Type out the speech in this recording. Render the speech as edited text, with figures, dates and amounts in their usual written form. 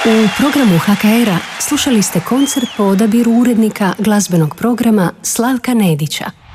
U programu HKR-a slušali ste koncert po odabiru urednika glazbenog programa Slavka Nedića.